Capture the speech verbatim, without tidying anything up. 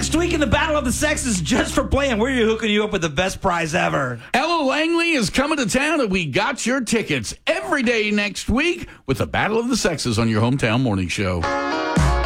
next week in the Battle of the Sexes, just for playing. We're hooking you up with the best prize ever. Ella Langley is coming to town, and we got your tickets every day next week with the Battle of the Sexes on your hometown morning show.